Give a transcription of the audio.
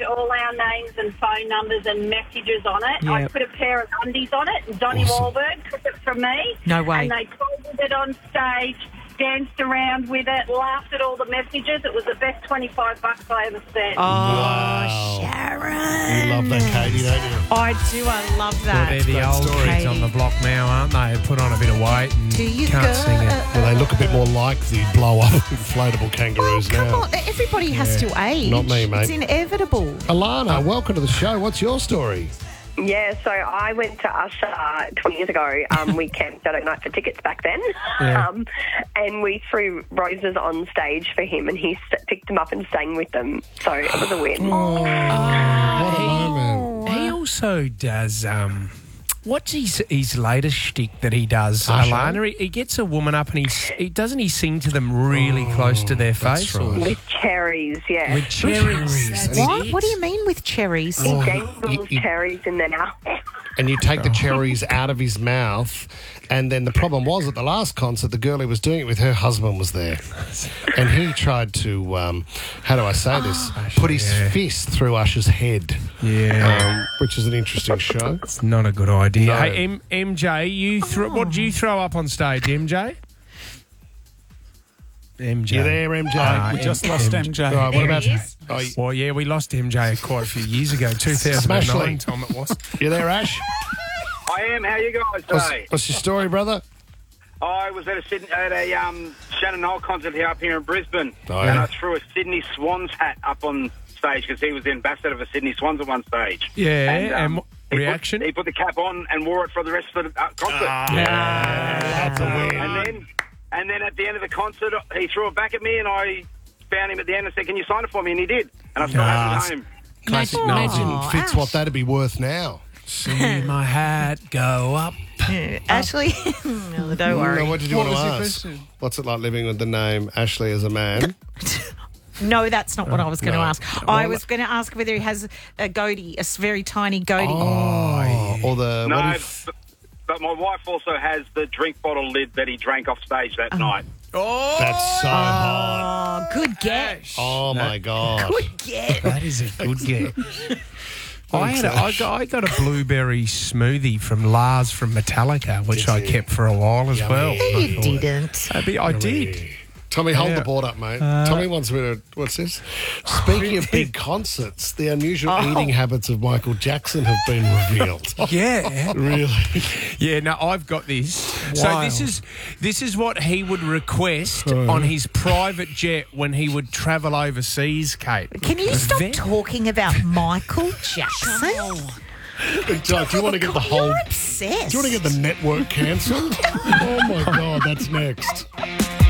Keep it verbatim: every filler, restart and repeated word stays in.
all our names and phone numbers and messages on it. Yep. I put a pair of undies on it, and Donnie Awesome. Wahlberg took it from me. No way. And they folded it on stage, danced around with it, laughed at all the messages. It was the best twenty-five bucks I ever spent. Oh, Wow. Sharon. You love that, Katie, don't you? I do. I love Well, that. they're the Great old story. kids on the block now, aren't they? They put on a bit of weight and Do you can't go- sing it. Well, they look a bit more like the blow-up inflatable kangaroos Come now. on, everybody has to age. Not me, mate. It's inevitable. Alana, welcome to the show. What's your story? Yeah, so I went to Usher twenty years ago. Um, we camped out at night for tickets back then. Yeah. Um, and we threw roses on stage for him, and he s- picked them up and sang with them. So it was a win. What a moment. He also does. Um, what's his his latest shtick that he does, Usher? Alana? He, he gets a woman up and he, s- he doesn't he sing to them really close to their that's face right. With cherries, yeah. with cherries. That's What? it. What do you mean with cherries? he Oh, dangles you- you- cherries in their mouth. And you take the cherries out of his mouth. And then the problem was at the last concert, the girl he was doing it with, her husband was there. And he tried to, um, how do I say this, put his yeah. fist through Usher's head, Yeah. um, which is an interesting show. It's not a good idea. No. Hey, M- MJ, you thro- what did you throw up on stage, M J? M J. You there, M J? Ah, We just lost M J. All right, what There about he is. oh, you, Well, yeah, we lost M J quite a few years ago, two thousand Smash nine, League. Tom, it was. you there, Ash? I am. How you guys What's, today? what's your story, brother? I was at a Sydney, at a um, Shannon Knoll concert here up here in Brisbane, Oh, and yeah. I threw a Sydney Swans hat up on stage because he was the ambassador for Sydney Swans at one stage. Yeah, and, um, and he put- reaction? He put the cap on and wore it for the rest of the uh, concert. That's a win. And then, and then at the end of the concert, he threw it back at me, and I found him at the end and said, "Can you sign it for me?" And he did, and I still have it at home. Classic Imagine Aw, Fitz Ash. what that'd be worth now. See my hat go up. Ashley, no, don't worry. No, what did you What want to was your ask? question? What's it like living with the name Ashley as a man? No, that's not what I was going to no. ask. I was going to ask whether he has a goatee, a s- very tiny goatee. Oh, or the No, what if, but, but my wife also has the drink bottle lid that he drank off stage that Uh-huh. night. Oh, that's so hot. Oh, good get. Oh my god. Good get. that is a good get. I had a, I, got, I got a blueberry smoothie from Lars from Metallica, which Did I you? kept for a while as Yummy. well. You didn't. I, be- I did. Tommy, hold Yeah. the board up, mate. Tommy wants me to. What's this? Speaking of big concerts, the unusual Oh. eating habits of Michael Jackson have been revealed. Yeah. Really? Yeah, no, I've got this. So Wild. this is this is what he would request on his private jet when he would travel overseas, Kate. Can you stop Then- talking about Michael Jackson? Do you want to get the whole? You're Do obsessed. you want to get the network cancelled? Oh my god, that's next.